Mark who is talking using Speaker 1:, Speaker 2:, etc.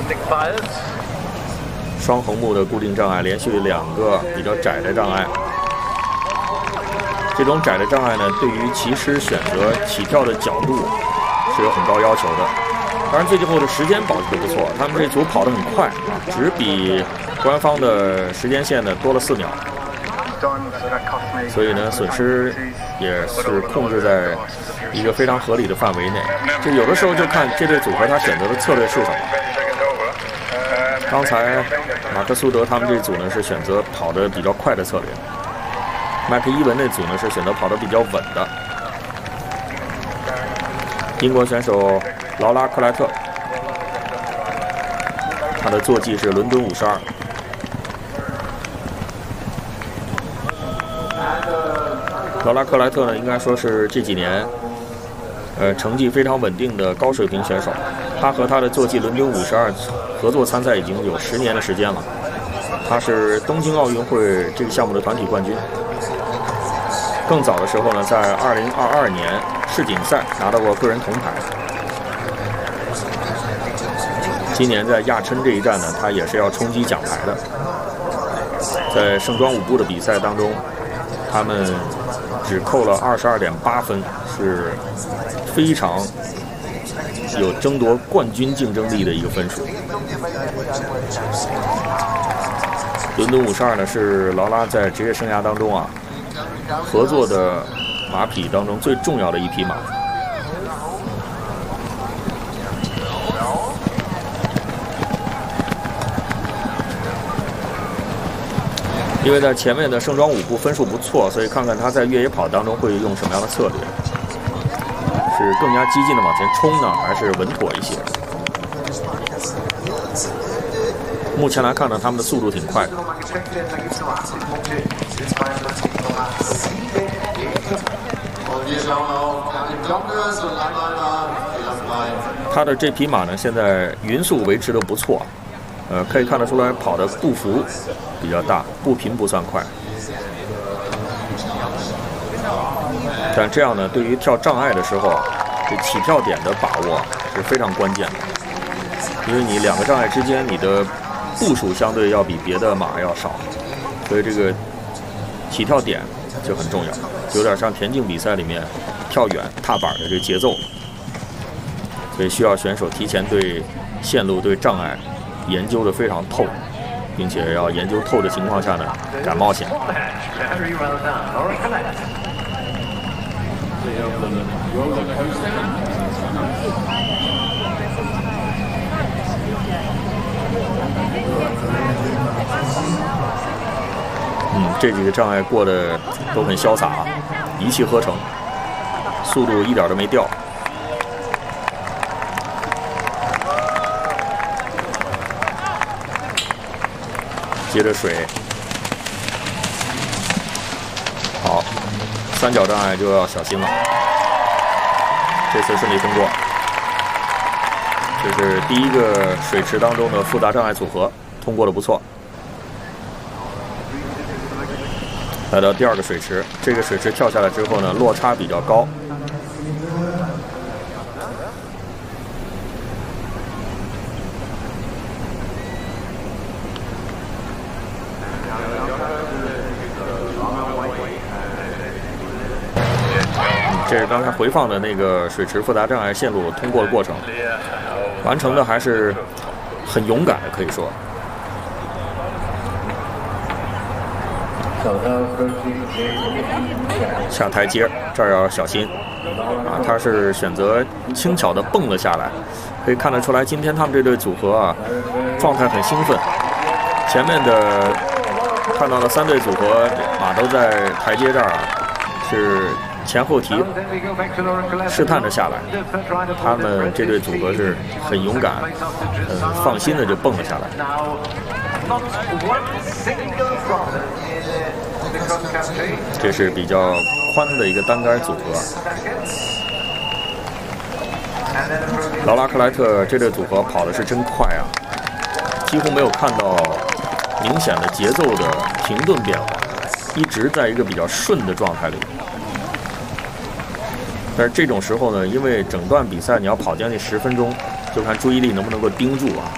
Speaker 1: 双横木的固定障碍，连续2个比较窄的障碍。这种窄的障碍呢，对于骑师选择起跳的角度是有很高要求的。当然，最后的时间保持得不错，他们这组跑得很快啊，只比官方的时间线呢多了4秒。所以呢，损失也是控制在一个非常合理的范围内。就有的时候就看这对组合他选择的策略是什么。刚才马克苏德他们这组呢是选择跑得比较快的策略，麦克伊文那组呢是选择跑得比较稳的。英国选手劳拉克莱特，他的坐骑是伦敦52。劳拉克莱特呢，应该说是这几年，成绩非常稳定的高水平选手。他和他的坐骑伦敦52合作参赛已经有10年的时间了。他是东京奥运会这个项目的团体冠军。更早的时候呢，在2022年世锦赛拿到过个人铜牌。今年在亚琛这一站呢，他也是要冲击奖牌的。在盛装舞步的比赛当中，他们只扣了22.8分，是非常有争夺冠军竞争力的一个分数。伦敦52呢，是劳拉在职业生涯当中啊合作的马匹当中最重要的一匹马。因为在前面的盛装舞步分数不错，所以看看他在越野跑当中会用什么样的策略，是更加激进的往前冲呢，还是稳妥一些？目前来看呢，他们的速度挺快的。他的这匹马呢，现在匀速维持得不错。可以看得出来，跑的步幅比较大，步频不算快。但这样呢，对于跳障碍的时候，这起跳点的把握是非常关键的。因为你2个障碍之间，你的步数相对要比别的马要少，所以这个起跳点就很重要，有点像田径比赛里面跳远踏板的这个节奏。所以需要选手提前对线路、对障碍研究的非常透，并且要研究透的情况下呢，敢冒险。这几个障碍过得都很潇洒，一气呵成，速度一点都没掉。接着水，好，3角障碍就要小心了。这次顺利通过，这是第一个水池当中的复杂障碍组合，通过的不错。来到第2个水池，这个水池跳下来之后呢，落差比较高。这是刚才回放的那个水池复杂障碍线路通过的过程，完成的还是很勇敢的，可以说。下台阶这儿要小心啊！他是选择轻巧的蹦了下来，可以看得出来，今天他们这对组合啊，状态很兴奋。前面的看到了3对组合马都在台阶这儿啊，是前后提试探着下来，他们这对组合是很勇敢、放心的就蹦了下来。这是比较宽的一个单杆组合。劳拉克莱特这对组合跑的是真快啊，几乎没有看到明显的节奏的停顿变化，一直在一个比较顺的状态里。但是这种时候呢，因为整段比赛你要跑将近10分钟，就看注意力能不能够盯住啊。